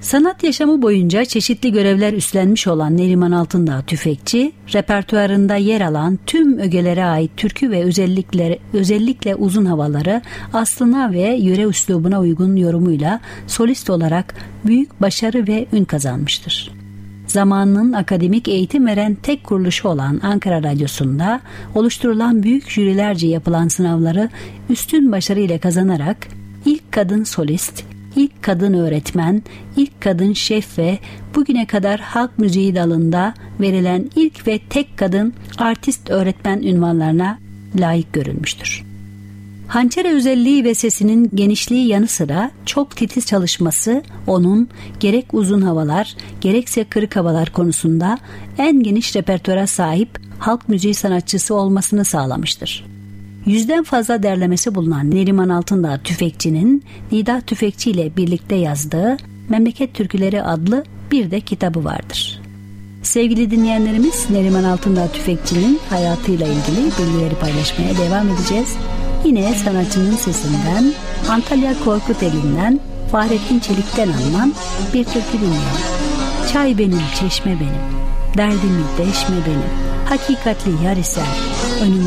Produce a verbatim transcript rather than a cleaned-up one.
Sanat yaşamı boyunca çeşitli görevler üstlenmiş olan Neriman Altındağ Tüfekçi, repertuarında yer alan tüm ögelere ait türkü ve özellikle, özellikle uzun havaları aslına ve yöre üslubuna uygun yorumuyla solist olarak büyük başarı ve ün kazanmıştır. Zamanının akademik eğitim veren tek kuruluşu olan Ankara Radyosu'nda oluşturulan büyük jürilerce yapılan sınavları üstün başarıyla kazanarak ilk kadın solist, İlk kadın öğretmen, ilk kadın şef ve bugüne kadar halk müziği dalında verilen ilk ve tek kadın artist öğretmen unvanlarına layık görülmüştür. Hançere özelliği ve sesinin genişliği yanı sıra çok titiz çalışması onun gerek uzun havalar gerekse kırık havalar konusunda en geniş repertuara sahip halk müziği sanatçısı olmasını sağlamıştır. Yüzden fazla derlemesi bulunan Neriman Altındağ Tüfekçi'nin Nida Tüfekçi ile birlikte yazdığı Memleket Türküleri adlı bir de kitabı vardır. Sevgili dinleyenlerimiz, Neriman Altındağ Tüfekçi'nin hayatıyla ilgili bilgileri paylaşmaya devam edeceğiz. Yine sanatçının sesinden, Antalya Korkuteli'nden, Fahrettin Çelik'ten alınan bir türkü dinleyelim. Çay benim, çeşme benim, derdimi deşme benim, hakikatli yar isen, önünde